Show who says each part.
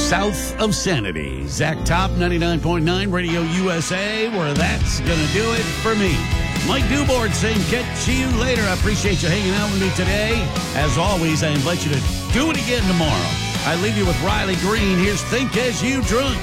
Speaker 1: South of Sanity. Zach Top, 99.9 Radio USA, where that's going to do it for me. Mike Dubord saying, catch you later. I appreciate you hanging out with me today. As always, I invite you to do it again tomorrow. I leave you with Riley Green. Here's Think As You Drunk.